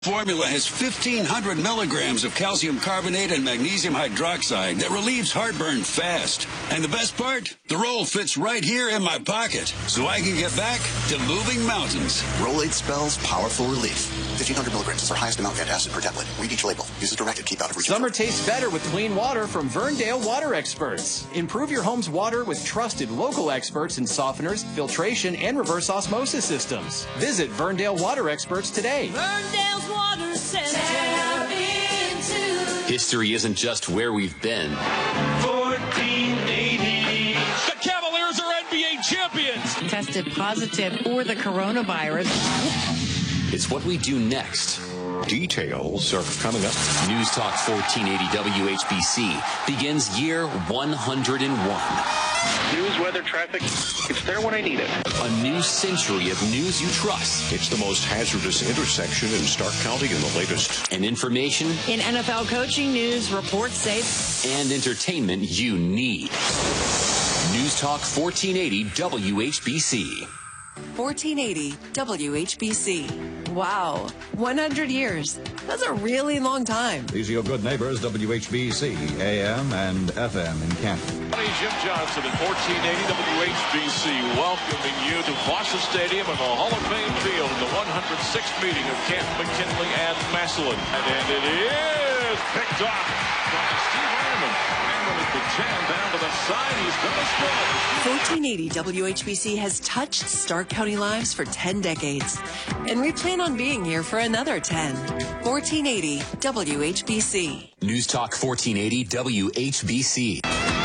Formula has 1,500 milligrams of calcium carbonate and magnesium hydroxide that relieves heartburn fast. And the best part? The roll fits right here in my pocket, so I can get back to moving mountains. Rolade spells powerful relief. 1,500 milligrams is our highest amount of antacid per tablet. Read each label. Use as directed. Keep out of reach. Summer tastes better with clean water from Verndale Water Experts. Improve your home's water with trusted local experts in softeners, filtration, and reverse osmosis systems. Visit Verndale Water Experts today. Verndale's Water Center. History isn't just where we've been. 1480. The Cavaliers are NBA champions. Tested positive for the coronavirus. It's what we do next. Details are coming up. News Talk 1480 WHBC begins year 101. News, weather, traffic, it's there when I need it. A new century of news you trust. It's the most hazardous intersection in Stark County in the latest. And information. In NFL coaching news, reports say. And entertainment you need. News Talk 1480 WHBC. 1480 WHBC. Wow, 100 years. That's a really long time. These are your good neighbors, WHBC, AM and FM in Canton. Jim Johnson at 1480 WHBC welcoming you to Foster Stadium and the Hall of Fame field in the 106th meeting of Canton, McKinley, and Massillon. And it is picked off by Steve Ironman. Ironman at the 10 down to the side. He's going to score. 1480 WHBC has touched Stark County lives for 10 decades. And we plan on being here for another 10. 1480 WHBC. News Talk 1480 WHBC.